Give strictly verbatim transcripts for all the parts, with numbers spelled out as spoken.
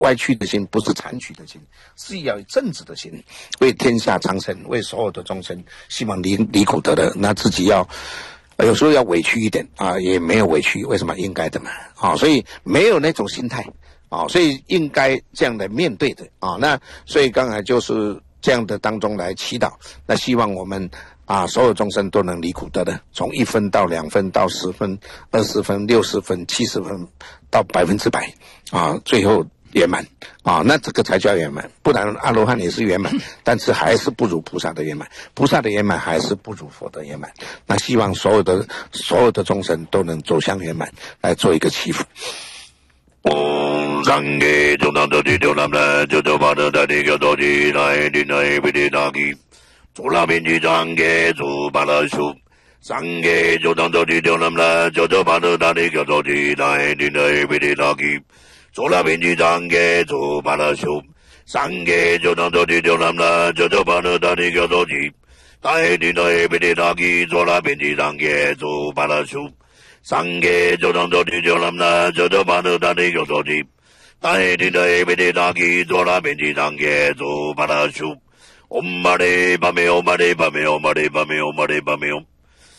歪曲的心，不是残曲的心，是要有正直的心，为天下苍生，为所有的众生，希望离离苦得乐。那自己要有时候要委屈一点啊，也没有委屈，为什么？应该的嘛，啊，所以没有那种心态啊，所以应该这样的面对的啊。那所以刚才就是这样的当中来祈祷，那希望我们啊，所有众生都能离苦得乐，从一分到两分到十分、二十分、六十分、七十分到百分之百啊，最后圆满啊，那这个才叫圆满。不然阿罗汉也是圆满，但是还是不如菩萨的圆满，菩萨的圆满还是不如佛的圆满。那希望所有的所有的众生都能走向圆满，来做一个祈福。 Om Sangye Jodanda Di Jolamla Jodobada Dadi Gadoji Nai Di Nai Vidi Dagi Jola Binji Jangye Zubala Shu Sangye Jodanda Di Jolamla Jodobada Dadi Gadoji Nai Di Nai Vidi Dagi Jola Binji Jangye Zubala Shu Sangye Jodanda Di Jolamla Jodobada Dadi Gadoji Nai Di Nai Vidi Dagi Jola Binji Jangye Zubala Shu Sangye Jodanda Di Jolamla Jodobada Dadi Gadoji Nai Di Nai Vidi Dagi Jola Binji Jangye Zubala Shu Om Mare Bame Om Mare Bame Om Mare Bame Om Mare Bame Om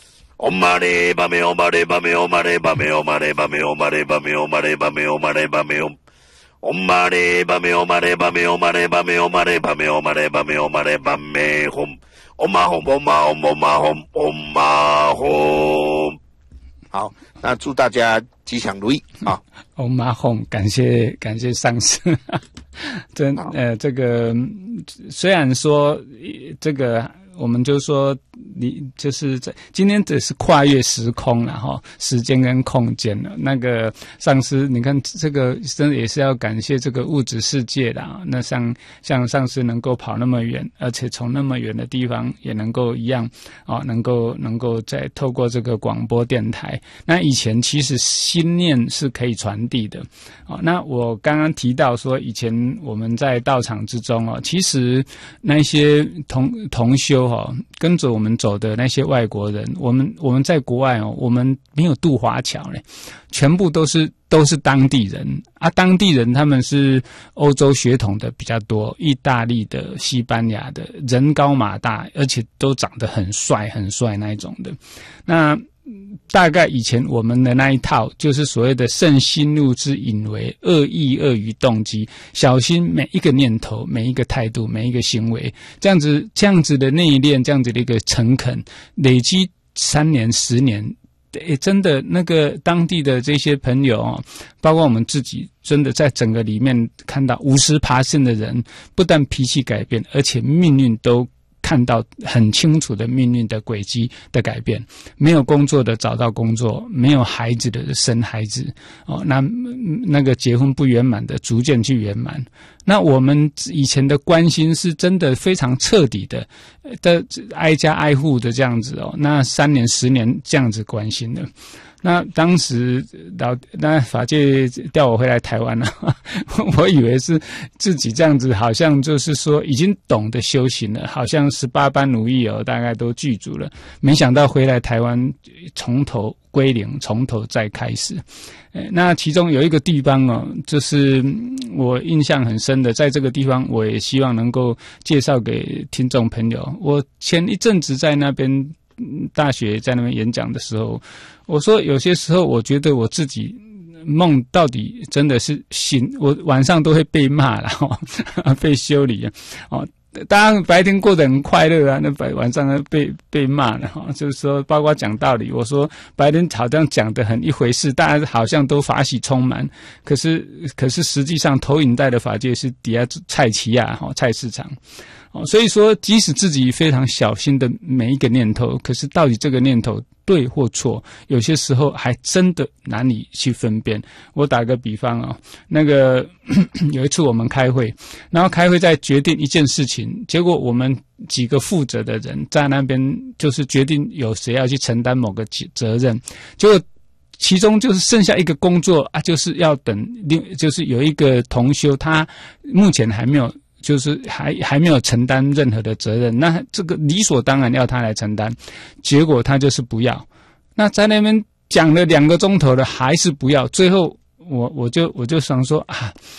Om Mare Bame Om Mare Bame Om Mare Bame Om Mare Bame Om Mare Bame Om Mare Bame Om Mare Bame Om Om Mare Bame Om Mare Bame Om Mare Bame Om Mare Bame Om Mare Bame Om Mare Bame Hum Om Ma Hum Om Ma Hum Om Ma Hum Om Ma Hum。 好，那祝大家吉祥如意啊！ 哦，马洪，感谢感谢上师。真呃，这个虽然说这个我们就说你就是在今天只是跨越时空了哈，时间跟空间了。那个上师，你看这个真的也是要感谢这个物质世界啦。那像像上师能够跑那么远，而且从那么远的地方也能够一样啊、哦，能够能够再透过这个广播电台。那以前其实心念是可以传递的啊、哦。那我刚刚提到说，以前我们在道场之中哦，其实那些同同修哦，跟着我们走的那些外国人，我们我们在国外哦，我们没有渡华侨嘞，全部都是都是当地人啊，当地人他们是欧洲血统的比较多，意大利的、西班牙的，人高马大，而且都长得很帅很帅那一种的。那大概以前我们的那一套就是所谓的慎心怒之引为，恶意恶于动机，小心每一个念头、每一个态度、每一个行为，这样子这样子的内敛，这样子的一个诚恳，累积三年十年，诶，真的那个当地的这些朋友哦，包括我们自己，真的在整个里面看到五十趴的人，不但脾气改变，而且命运都看到很清楚的命运的轨迹的改变，没有工作的找到工作，没有孩子的生孩子哦，那那个结婚不圆满的逐渐去圆满。那我们以前的关心是真的非常彻底的，的挨家挨户的这样子哦，那三年十年这样子关心的。那当时老那法界调我回来台湾了，我以为是自己这样子，好像就是说已经懂得修行了，好像十八般武艺哦，大概都具足了。没想到回来台湾，从头归零，从头再开始。那其中有一个地方哦，就是我印象很深的，在这个地方我也希望能够介绍给听众朋友。我前一阵子在那边大学在那边演讲的时候，我说有些时候我觉得我自己梦到底真的是醒，我晚上都会被骂了哦，被修理哦。大家白天过得很快乐啊，那白晚上被被骂了哈，就是说包括讲道理，我说白天好像讲得很一回事，大家好像都法喜充满，可是可是实际上投影带的法界是底下菜奇亚哈菜市场。哦，所以说，即使自己非常小心的每一个念头，可是到底这个念头对或错，有些时候还真的难以去分辨。我打个比方啊，那个有一次我们开会，然后开会在决定一件事情，结果我们几个负责的人在那边就是决定有谁要去承担某个责任，结果其中就是剩下一个工作啊，就是要等，就是有一个同修，他目前还没有。就是还还没有承担任何的责任，那这个理所当然要他来承担，结果他就是不要。那在那边讲了两个钟头了，还是不要。最后我我就我就想说啊，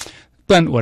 不然我